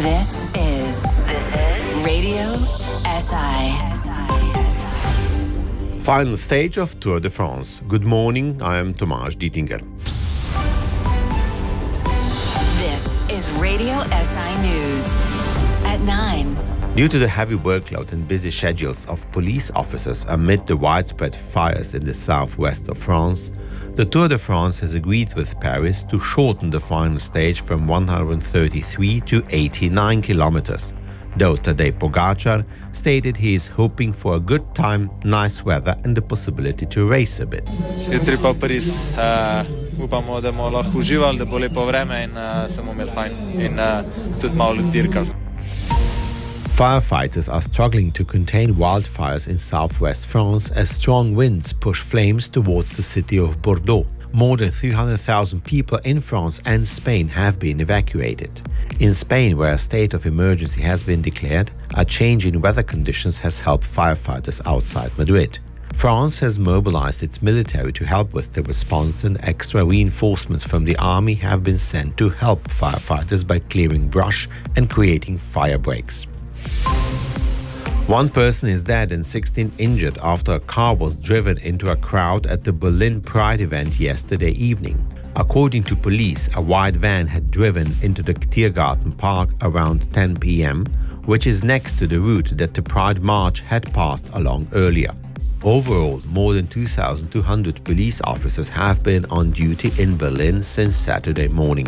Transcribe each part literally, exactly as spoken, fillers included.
This is this is Radio S I. Final stage of Tour de France. Good morning, I am Tomasz Dietinger. This is Radio S I News at nine. Due to the heavy workload and busy schedules of police officers amid the widespread fires in the southwest of France, the Tour de France has agreed with Paris to shorten the final stage from one hundred thirty-three to eighty-nine kilometers. Though Tadej Pogačar stated he is hoping for a good time, nice weather and the possibility to race a bit. Jutri pa Pariz, uh, upamo, da bomo lahko uživali, da bo lepo vreme in uh, se bomo imeli fajn in uh, tudi malo dirkali. Firefighters are struggling to contain wildfires in southwest France as strong winds push flames towards the city of Bordeaux. More than three hundred thousand people in France and Spain have been evacuated. In Spain, where a state of emergency has been declared, a change in weather conditions has helped firefighters outside Madrid. France has mobilized its military to help with the response, and extra reinforcements from the army have been sent to help firefighters by clearing brush and creating fire breaks. One person is dead and sixteen injured after a car was driven into a crowd at the Berlin Pride event yesterday evening. According to police, a white van had driven into the Tiergarten Park around ten p.m., which is next to the route that the Pride March had passed along earlier. Overall, more than two thousand two hundred police officers have been on duty in Berlin since Saturday morning.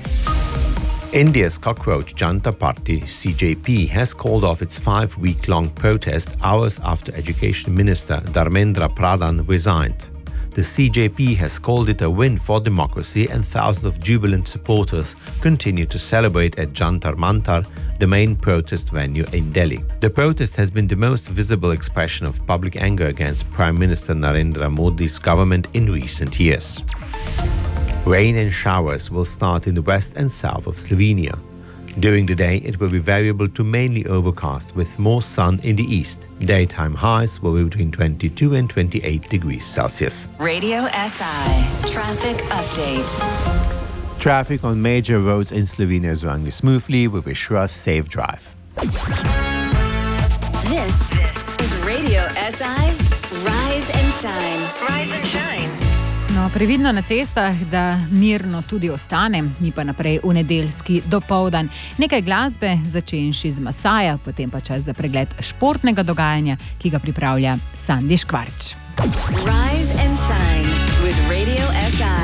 India's cockroach Janata Party, C J P, has called off its five-week-long protest hours after Education Minister Dharmendra Pradhan resigned. The C J P has called it a win for democracy, and thousands of jubilant supporters continue to celebrate at Jantar Mantar, the main protest venue in Delhi. The protest has been the most visible expression of public anger against Prime Minister Narendra Modi's government in recent years. Rain and showers will start in the west and south of Slovenia. During the day, it will be variable to mainly overcast with more sun in the east. Daytime highs will be between twenty-two and twenty-eight degrees Celsius. Radio S I Traffic Update. Traffic on major roads in Slovenia is running smoothly. We wish you a safe drive. This is Radio S I Rise and Shine. Rise and Shine. No, previdno na cestah, da mirno tudi ostane, mi pa naprej v nedeljski dopoldan. Nekaj glasbe, začenši z Masaja, potem pa čas za pregled športnega dogajanja, ki ga pripravlja Sandi Škvarč. Rise and Shine with Radio S I.